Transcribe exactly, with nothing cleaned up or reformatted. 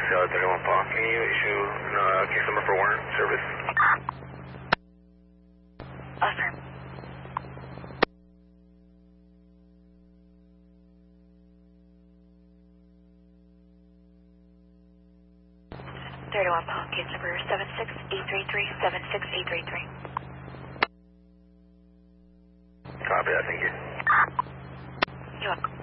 Seattle thirty-one Paul. Can you issue uh, case number for warrant service? Affirm. thirty-one Paul, case number seven six eight three three, seven six eight three three. Copy that, thank you. You're welcome.